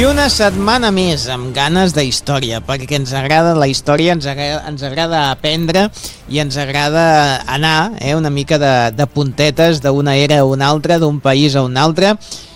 I una setmana més amb ganes de història, perquè ens agrada la història, ens agrada aprendre i ens agrada anar una mica de puntetes d'una era a una altra, d'un país a un altre,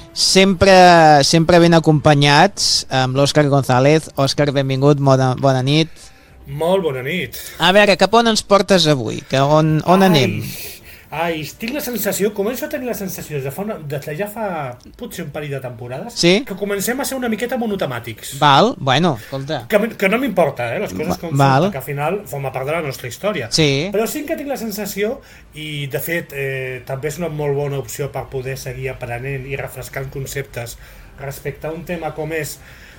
sempre ben acompanyats amb l'Òscar González. Òscar, benvingut, bona nit. Molt bona nit. A veure, cap on ens portes avui? On anem? Tinc la sensació, començo a tenir la sensació des de ja fa potser un parell de temporades, sí? Que comencem a ser una miqueta monotemàtics. Val, bueno, escolta. Que no m'importa, les coses com són, que al final forma part de la nostra història. Sí. Però sí que tinc la sensació, i de fet també és una molt bona opció per poder seguir aprenent i refrescant conceptes respecte a un tema com és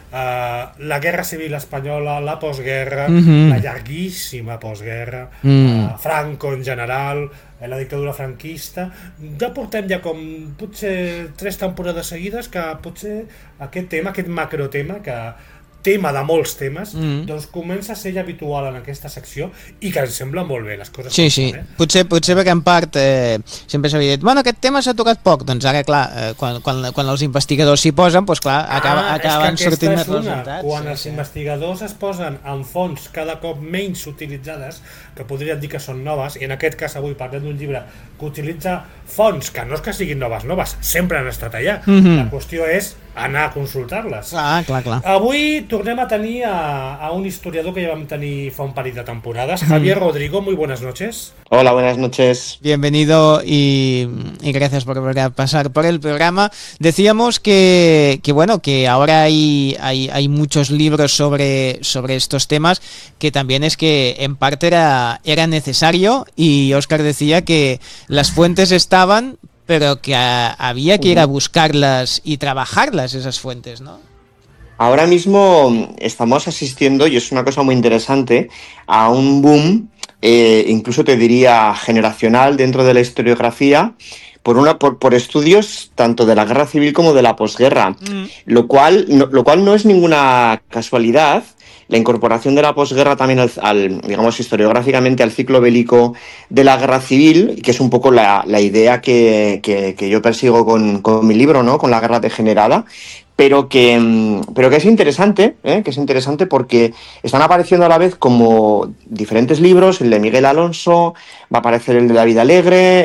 la guerra civil espanyola, la postguerra, la llarguíssima postguerra, Franco en general, la dictadura franquista. Ja portem com potser 3 temporades seguides que potser aquest tema, aquest macrotema, tema de molts temes, doncs comença a ser ja habitual en aquesta secció i que ens sembla molt bé les coses. Sí. Potser perquè en part sempre s'havia dit, bueno, aquest tema s'ha tocat poc, doncs ara clar, quan els investigadors s'hi posen, doncs clar, acaben sortint més resultats. Quan els investigadors es posen en fonts cada cop menys utilitzades, que podríem dir que són noves, i en aquest cas avui parlem d'un llibre que utilitza fonts que no és que siguin noves, sempre han estat allà. La qüestió és anar a consultar-les. Clar. Avui tornem a tenir a un historiador que ja vam tenir fa un parell de temporades, Javier Rodrigo. Muy buenas noches. Hola, buenas noches. Bienvenido y gracias por volver a pasar por el programa. Decíamos que ahora hay muchos libros sobre estos temas, que también es que en parte era necesario, y Óscar decía que las fuentes estaban, pero que había que ir a buscarlas y trabajarlas, esas fuentes, ¿no? Ahora mismo estamos asistiendo, y es una cosa muy interesante, a un boom, incluso te diría generacional dentro de la historiografía, por estudios tanto de la guerra civil como de la posguerra, lo cual no es ninguna casualidad. La incorporación de la posguerra también digamos, historiográficamente al ciclo bélico de la guerra civil, que es un poco la idea que yo persigo con mi libro, ¿no? Con la guerra degenerada, pero que es interesante, porque están apareciendo a la vez como diferentes libros. El de Miguel Alonso, va a aparecer el de David Alegre,